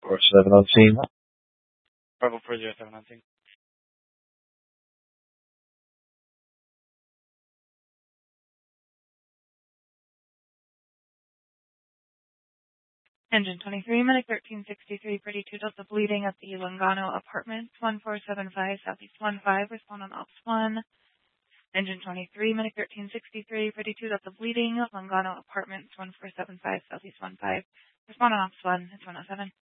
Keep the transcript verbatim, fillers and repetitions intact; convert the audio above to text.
four seven on scene. Bravo four zero seven on scene. Engine twenty-three, Medic thirteen sixty-three, Pretty two Delta bleeding at the Lungano Apartments, one four seven five, Southeast one five, respond on Ops one. Engine twenty-three, Medic thirteen sixty-three, Pretty two Delta bleeding, Lungano Apartments, one four seven five, Southeast one five, respond on Ops one, it's one oh seven.